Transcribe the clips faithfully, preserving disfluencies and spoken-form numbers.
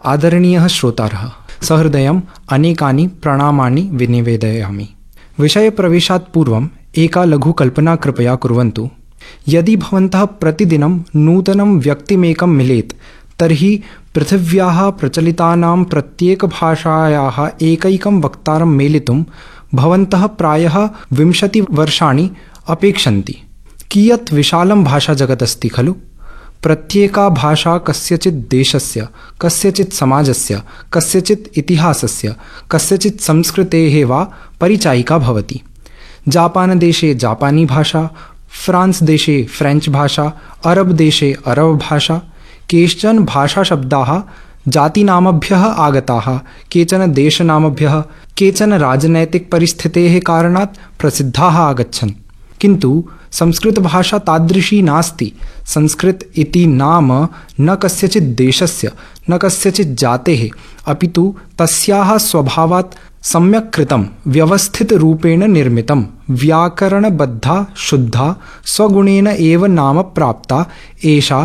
आदरणीयः श्रोतारः, सहृदयम् अनेकानि प्रणामानि विनिवेदयामि। विषयप्रवेशात् पूर्वम् एका लघुकल्पना कृपया कुर्वन्तु। यदि भवन्तः प्रतिदिनं नूतनं व्यक्तिमेकं मिलेत् तर्हि पृथिव्याः प्रचलितानां प्रत्येकभाषायाः एकैकं वक्तारं मेलितुं भवन्तः प्रायः विंशतिवर्षाणि अपेक्षन्ति। कियत् विशालं भाषाजगत् अस्ति खलु। प्रत्येका भाषा कस्यचित् देशस्य, कस्यचित् समाजस्य, कस्यचित् इतिहासस्य, कस्यचित् संस्कृतेः वा परिचायिका भवति। जापान देशे जापानी भाषा, फ्रांस देशे फ्रेंच भाषा, अरब देशे अरब भाषा। केचन भाषाशब्दाः जातिनामभ्यः आगताः, केचन देशनामभ्यः, केचन राजनैतिकपरिस्थितेः कारणात् प्रसिद्धाः आगच्छन्। किन्तु संस्कृतभाषा तादृशी नास्ति। संस्कृत इति नाम न कस्यचित् देशस्य, न कस्यचित् जातेः, अपितु तस्याः स्वभावात् सम्यक् कृतं, व्यवस्थितरूपेण निर्मितं, व्याकरणबद्धा, शुद्धा, स्वगुणेन एव नाम प्राप्ता एषा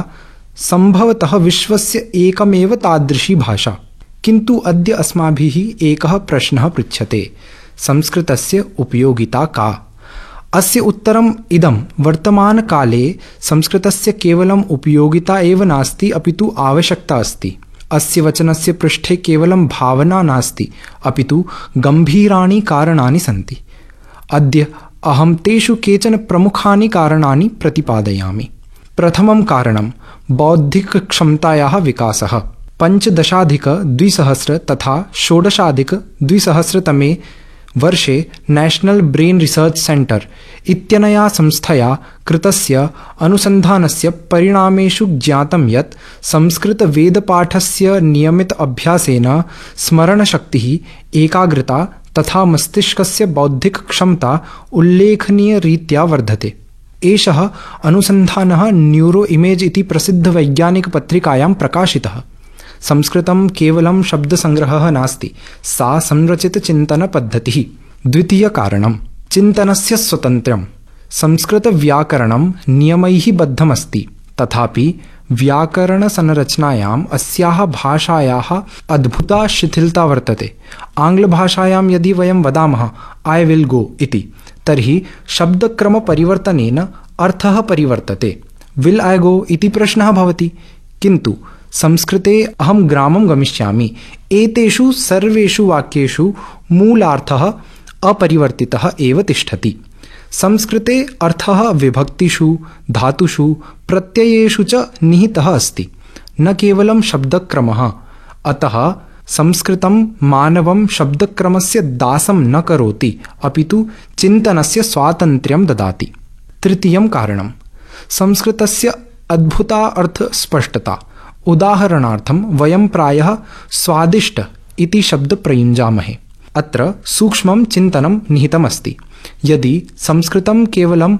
सम्भवतः विश्वस्य एकमेव तादृशी भाषा। किन्तु अद्य अस्माभिः एकः प्रश्नः पृच्छ्यते, संस्कृतस्य उपयोगिता का? अस्य उत्तरम् इदं, वर्तमानकाले संस्कृतस्य केवलम् उपयोगिता एव नास्ति, अपितु आवश्यकता अस्ति। अस्य वचनस्य पृष्ठे केवलं भावना नास्ति, अपितु गम्भीराणि कारणानि सन्ति। अद्य अहं तेषु केचन प्रमुखानि कारणानि प्रतिपादयामि। प्रथमं कारणं बौद्धिकक्षमतायाः विकासः। पञ्चदशाधिकद्विसहस्र तथा षोडशाधिकद्विसहस्रतमे वर्षे नेशनल ब्रेन रिसर्च सेंटर इत्यनया संस्थया कृतस्य अनुसन्धानस्य परिणामेषु ज्ञातं यत् संस्कृतवेदपाठस्य नियमित अभ्यासेन स्मरणशक्तिः, एकाग्रता तथा मस्तिष्कस्य बौद्धिकक्षमता उल्लेखनीयरीत्या वर्धते। एषः अनुसन्धानः न्यूरो इमेज इति प्रसिद्धवैज्ञानिकपत्रिकायां प्रकाशितः। संस्कृतं केवलं शब्दसङ्ग्रहः नास्ति, सा संरचितचिन्तनपद्धतिः। द्वितीयकारणं चिन्तनस्य स्वातन्त्र्यं। संस्कृतव्याकरणं नियमैः बद्धमस्ति, तथापि व्याकरणसंरचनायाम् अस्याः भाषायाः अद्भुता शिथिलता वर्तते। आङ्ग्लभाषायां यदि वयं वदामः ऐ विल् गो इति, तर्हि शब्दक्रमपरिवर्तनेन अर्थः परिवर्तते। विल् ऐ गो इति प्रश्नः भवति। किन्तु संस्कृते अहं ग्रामं गमिष्यामि, एतेषु सर्वेषु वाक्येषु मूलार्थः अपरिवर्तितः एव तिष्ठति। संस्कृते अर्थः विभक्तिषु, धातुषु, प्रत्ययेषु च निहितः अस्ति, न केवलं शब्दक्रमः। अतः संस्कृतं मानवं शब्दक्रमस्य दासं न करोति, अपितु चिन्तनस्य स्वातन्त्र्यं ददाति। तृतीयं कारणं संस्कृतस्य अद्भुता अर्थस्पष्टता। उदाहरणार्थं वयं प्रायः स्वादिष्ट इति शब्द प्रयुञ्जामहे। अत्र सूक्ष्मं चिन्तनं निहितमस्ति। यदि संस्कृतं केवलम्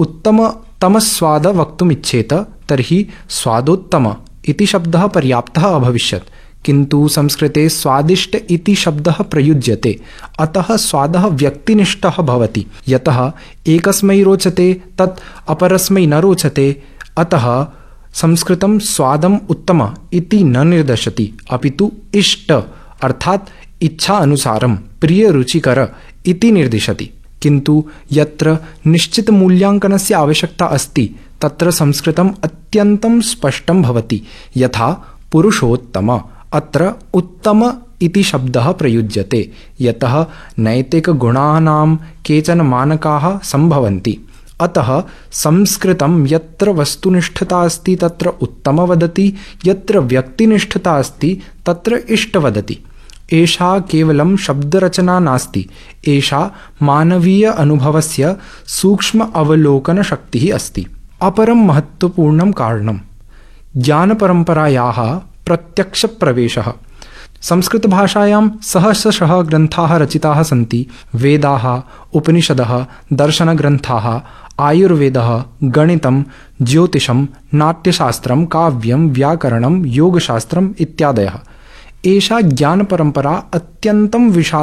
उत्तमतमस्वाद वक्तुमिच्छेत तर्हि स्वादोत्तम इति शब्दः पर्याप्तः अभविष्यत्। किन्तु संस्कृते स्वादिष्ट इति शब्दः प्रयुज्यते, अतः स्वादः व्यक्तिनिष्ठः भवति। यतः एकस्मै रोचते तत् अपरस्मै न रोचते, अतः संस्कृतं स्वादम् उत्तम इति न निर्दशति, अपितु इष्ट अर्थात् इच्छा अनुसारं प्रियरुचिकर इति निर्दिशति। किन्तु यत्र निश्चित मूल्याङ्कनस्य आवश्यकता अस्ति तत्र संस्कृतम् अत्यन्तं स्पष्टं भवति। यथा पुरुषोत्तम, अत्र उत्तम इति शब्दः प्रयुज्यते, यतः नैतिकगुणानां केचन मानकाः सम्भवन्ति। अतः संस्कृतं यत्र वस्तुनिष्ठता अस्ति तत्र उत्तम वदति, यत्र व्यक्तिनिष्ठता अस्ति तत्र इष्ट वदति। एषा केवलं शब्दरचना नास्ति, एषा मानवीय अनुभवस्य सूक्ष्म अवलोकनशक्तिः अस्ति। अपरं महत्त्वपूर्णं कारणं ज्ञानपरम्परायाः प्रत्यक्षप्रवेशः। संस्कृतभाषायां सहस्रशः ग्रन्थाः रचिताः सन्ति। वेदाः, उपनिषदः, दर्शनग्रन्थाः, आयुर्वेदः, गणितं, ज्योतिषं, नाट्यशास्त्रं, काव्यं, व्याकरणं, योगशास्त्रम् इत्यादयः। एषा ज्ञानपरम्परा अत्यन्तं विशाला